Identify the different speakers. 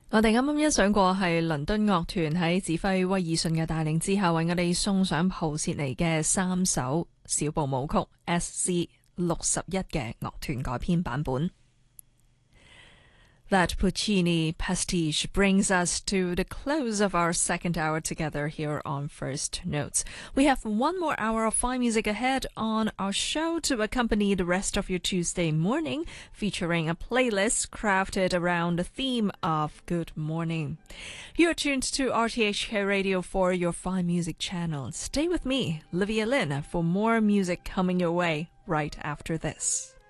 Speaker 1: 我哋啱啱欣賞過係倫敦樂團喺指揮威爾遜嘅帶領之下，為我哋送上普切尼嘅3首小步舞曲 SC61嘅樂團改編版本。That Puccini pastiche brings us to the close of our second hour together here on First Notes. We have one more hour of fine music ahead on our show to accompany the rest of your Tuesday morning, featuring a playlist crafted around the theme of Good Morning. You're tuned to RTHK Radio for your fine music channel. Stay with me, Livia Lynn, for more music coming your way right after this.